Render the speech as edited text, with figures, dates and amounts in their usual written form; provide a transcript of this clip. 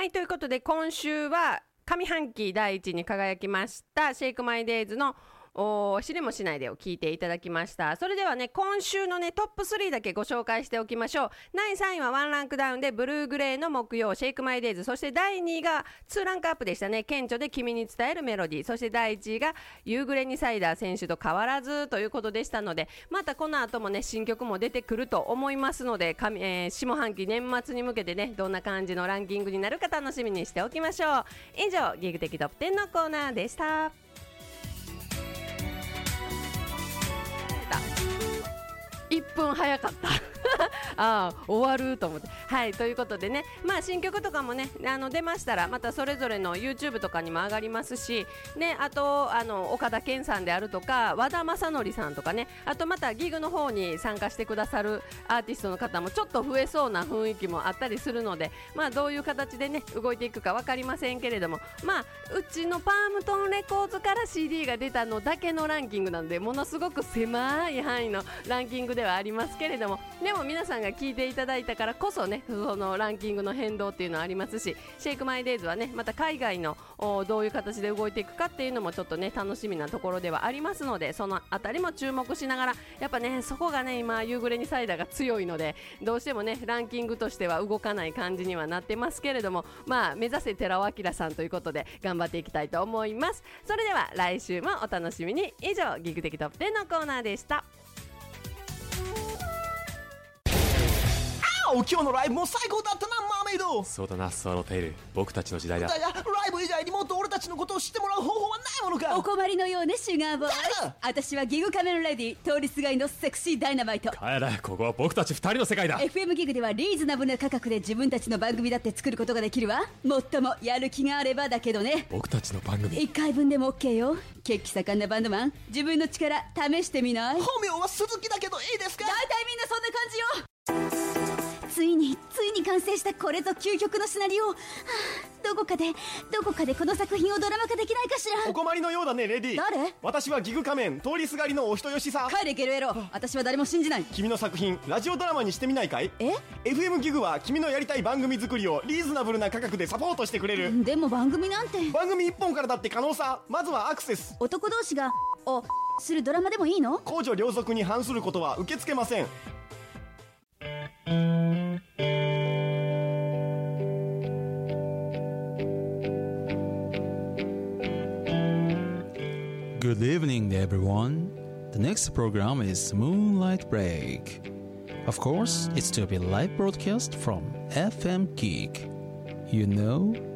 はい、ということで今週は上半期第一に輝きましたシェイクマイデイズの知りもしないでを聞いていただきました。それではね、今週のねトップ3だけご紹介しておきましょう。第3位はワンランクダウンでブルーグレーの木曜シェイクマイデイズ、そして第2位が2ランクアップでしたね、顕著で君に伝えるメロディー、そして第1位が夕暮れにサイダー選手と変わらずということでしたので、またこの後もね新曲も出てくると思いますので、下半期年末に向けてねどんな感じのランキングになるか楽しみにしておきましょう。以上ギグ的トップ10のコーナーでした。1分早かった終わると思って。はい、ということでね、新曲とかもね出ましたらまたそれぞれの YouTube とかにも上がりますしね、あと岡田健さんであるとか和田正則さんとかね、あとまたギグの方に参加してくださるアーティストの方もちょっと増えそうな雰囲気もあったりするので、どういう形でね動いていくか分かりませんけれども、うちのパームトンレコーズから CD が出たのだけのランキングなのでものすごく狭い範囲のランキングではありますけれども、でも皆さんが聞いていただいたからこそねそのランキングの変動っていうのはありますし、シェイクマイデイズはねまた海外のどういう形で動いていくかっていうのもちょっとね楽しみなところではありますので、そのあたりも注目しながら、やっぱねそこがね今夕暮れにサイダーが強いのでどうしてもねランキングとしては動かない感じにはなってますけれども、目指せ寺尾明さんということで頑張っていきたいと思います。それでは来週もお楽しみに。以上ギグ的トップ10のコーナーでした。 今日のライブも最高だったなマーメイド。 そうだなスワローテイル、僕たちの時代だ。 ライブ以外にもっと俺たちのことを知ってもらう方法はないものか。 お困りのようねシュガーボーイ。私はギグ仮面レディ通りすがりのセクシーダイナマイト。 帰れ、ここは僕たち2人の世界だ。 FM ギグではリーズナブルな価格で自分たちの番組だって作ることができるわ。もっともやる気があればだけどね。 僕たちの番組 1回分でも OK よ。血気盛んなバンドマン、自分の力試してみない？ 本名は鈴木だけどいいですか？ 大体みんなそんな感じよ。ついに完成したこれぞ究極のシナリオ。どこかでこの作品をドラマ化できないかしら。 お困りのようだねレディ。 誰？ 私はギグ仮面通りすがりのお人よしさ。 帰れゲルエロ、私は誰も信じない。 君の作品ラジオドラマにしてみないかい？ え？ FM ギグは君のやりたい番組作りをリーズナブルな価格でサポートしてくれる。 でも番組なんて。 番組1本からだって可能さ。まずはアクセス。 男同士がするドラマでもいいの？ 公序良俗に反することは受け付けません。 Good evening, everyone. The next program is Moonlight Break. Of course, it's to be live broadcast from FM Geek. You know,